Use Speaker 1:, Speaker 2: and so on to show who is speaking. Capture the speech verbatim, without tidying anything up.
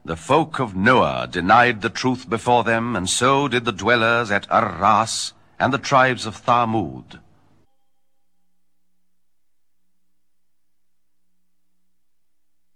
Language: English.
Speaker 1: The folk of Noah denied the truth before them, and so did the dwellers at Arras and the tribes of Thamud.